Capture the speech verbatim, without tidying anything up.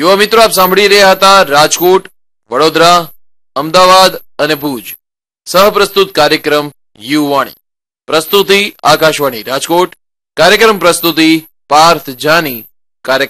યુવા મિત્રો, આપ સાંભળી રહ્યા હતા રાજકોટ, વડોદરા, અમદાવાદ અને ભુજ સહપ્રસ્તુત કાર્યક્રમ યુવાણી. પ્રસ્તુતિ આકાશવાણી રાજકોટ. કાર્યક્રમ પ્રસ્તુતિ પાર્થ જાની. કાર્યક્રમ